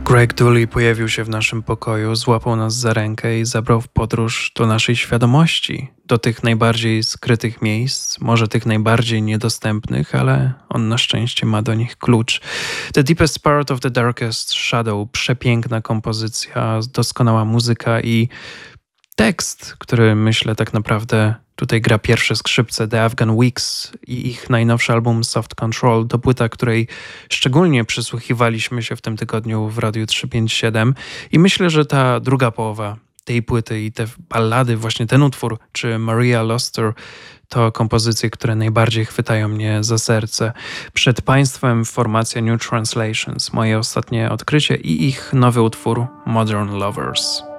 Greg Dully pojawił się w naszym pokoju, złapał nas za rękę i zabrał w podróż do naszej świadomości, do tych najbardziej skrytych miejsc, może tych najbardziej niedostępnych, ale on na szczęście ma do nich klucz. The Deepest Part of the Darkest Shadow, przepiękna kompozycja, doskonała muzyka i tekst, który myślę tak naprawdę tutaj gra pierwsze skrzypce, The Afghan Weeks i ich najnowszy album Soft Control, to płyta, której szczególnie przysłuchiwaliśmy się w tym tygodniu w Radiu 357 i myślę, że ta druga połowa tej płyty i te ballady, właśnie ten utwór, czy Maria Luster, to kompozycje, które najbardziej chwytają mnie za serce. Przed Państwem formacja New Translations, moje ostatnie odkrycie i ich nowy utwór Modern Lovers.